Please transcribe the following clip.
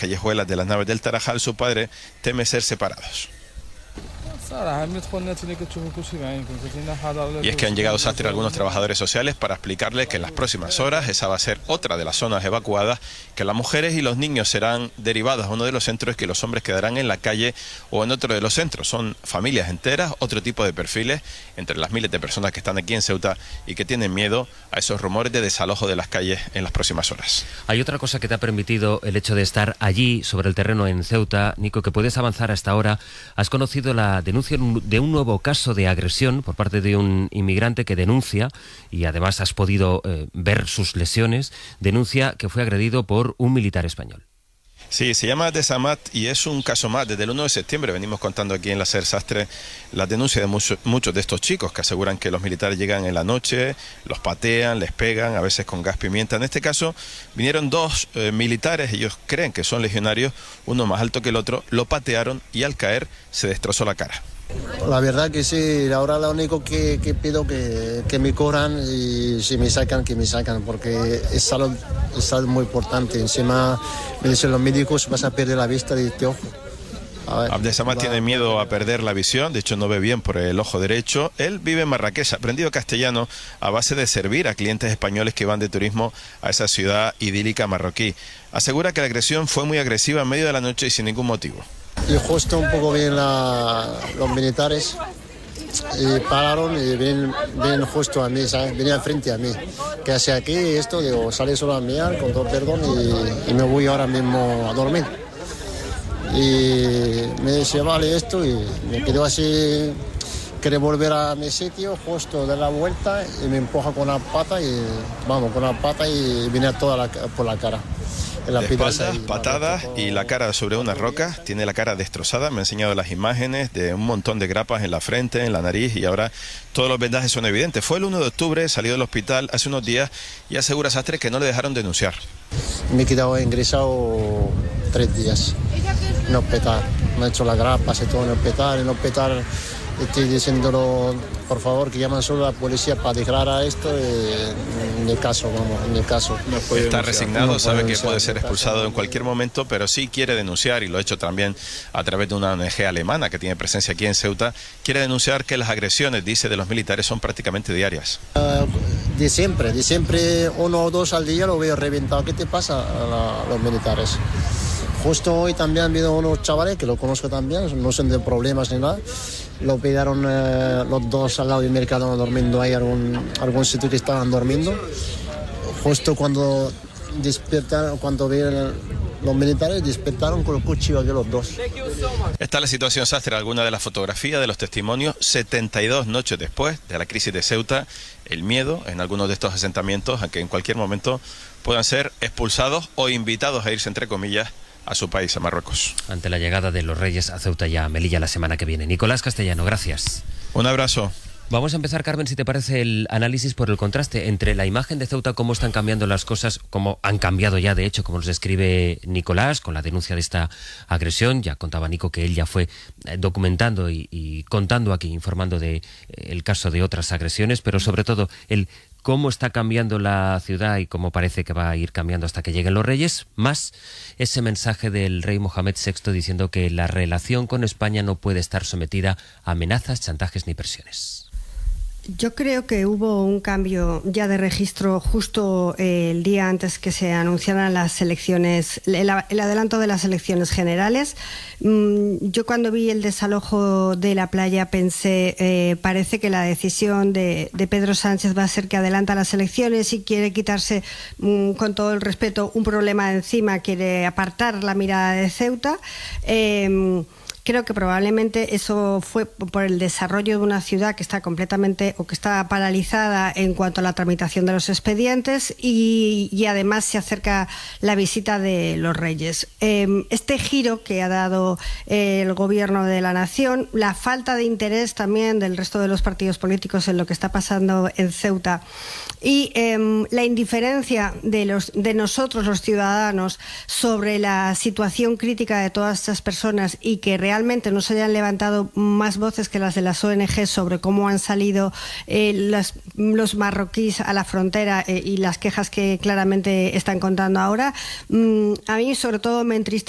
callejuelas de las naves del Tarajal, su padre teme ser separados. Y es que han llegado, Sastre, algunos trabajadores sociales para explicarles que en las próximas horas esa va a ser otra de las zonas evacuadas, que las mujeres y los niños serán derivados a uno de los centros y que los hombres quedarán en la calle o en otro de los centros. Son familias enteras, otro tipo de perfiles, entre las miles de personas que están aquí en Ceuta y que tienen miedo a esos rumores de desalojo de las calles en las próximas horas. Hay otra cosa que te ha permitido el hecho de estar allí, sobre el terreno en Ceuta, Nico, que puedes avanzar hasta ahora. Has conocido la denuncia de un nuevo caso de agresión por parte de un inmigrante que denuncia, y además has podido ver sus lesiones, denuncia que fue agredido por un militar español. Sí, se llama Desamat y es un caso más. Desde el 1 de septiembre venimos contando aquí en la SER Sastre la denuncia de muchos de estos chicos que aseguran que los militares llegan en la noche, los patean, les pegan, a veces con gas pimienta. En este caso vinieron dos militares, ellos creen que son legionarios, uno más alto que el otro, lo patearon y al caer se destrozó la cara. La verdad que sí, ahora lo único que pido que me cobran y si me sacan, que me sacan, porque es algo muy importante. Encima me dicen los médicos, vas a perder la vista de este ojo. Abdesamad tiene miedo a perder la visión, de hecho no ve bien por el ojo derecho. Él vive en Marrakech, aprendido castellano a base de servir a clientes españoles que van de turismo a esa ciudad idílica marroquí. Asegura que la agresión fue muy agresiva en medio de la noche y sin ningún motivo. Y justo un poco vienen los militares y pararon y vienen justo a mí, ¿sabes? Venían frente a mí. ¿Qué hace aquí? Esto, digo, sale solo a mirar, con todo perdón, y me voy ahora mismo a dormir. Y me dice, vale, esto, y me quedo así, quiere volver a mi sitio, justo de la vuelta, y me empuja con la pata, y viene toda por la cara. De espaldas, patadas y la cara sobre unas rocas, tiene la cara destrozada, me ha enseñado las imágenes de un montón de grapas en la frente, en la nariz, y ahora todos los vendajes son evidentes. Fue el 1 de octubre, salió del hospital hace unos días y asegura Sastre que no le dejaron denunciar. Me he quedado ingresado 3 días, en hospital, me he hecho las grapas y todo en hospital, estoy diciéndolo, por favor, que llaman solo a la policía para declarar esto, en el caso. Está resignado, sabe que puede ser expulsado en cualquier momento, pero sí quiere denunciar, y lo ha hecho también a través de una ONG alemana que tiene presencia aquí en Ceuta. Quiere denunciar que las agresiones, dice, de los militares son prácticamente diarias. De siempre, 1 o 2 al día lo veo reventado. ¿Qué te pasa a los militares? Justo hoy también han habido unos chavales que lo conozco también, no son de problemas ni nada. Lo pillaron los dos al lado del mercado durmiendo ahí, algún sitio que estaban durmiendo. Justo cuando despertaron, cuando vieron los militares, despertaron con el cuchillo de los dos. Esta es la situación, Sastre, alguna de las fotografías, de los testimonios, 72 noches después de la crisis de Ceuta, el miedo en algunos de estos asentamientos a que en cualquier momento puedan ser expulsados o invitados a irse, entre comillas, a su país, a Marruecos. Ante la llegada de los Reyes a Ceuta y a Melilla la semana que viene. Nicolás Castellano, gracias. Un abrazo. Vamos a empezar, Carmen, si te parece, el análisis por el contraste entre la imagen de Ceuta, cómo están cambiando las cosas, cómo han cambiado ya, de hecho, como nos describe Nicolás, con la denuncia de esta agresión. Ya contaba Nico que él ya fue documentando y contando aquí, informando de el caso de otras agresiones, pero sobre todo el cómo está cambiando la ciudad y cómo parece que va a ir cambiando hasta que lleguen los Reyes, más ese mensaje del rey Mohamed VI diciendo que la relación con España no puede estar sometida a amenazas, chantajes ni presiones. Yo creo que hubo un cambio ya de registro justo el día antes que se anunciaran las elecciones, el adelanto de las elecciones generales. Yo cuando vi el desalojo de la playa pensé, parece que la decisión de Pedro Sánchez va a ser que adelanta las elecciones y quiere quitarse, con todo el respeto, un problema de encima, quiere apartar la mirada de Ceuta. Creo que probablemente eso fue por el desarrollo de una ciudad que está completamente o que está paralizada en cuanto a la tramitación de los expedientes y además se acerca la visita de los Reyes. Este giro que ha dado el gobierno de la nación, la falta de interés también del resto de los partidos políticos en lo que está pasando en Ceuta y la indiferencia de nosotros los ciudadanos sobre la situación crítica de todas estas personas y que realmente no se hayan levantado más voces que las de las ONG sobre cómo han salido los marroquíes a la frontera y las quejas que claramente están contando ahora, a mí sobre todo me entristece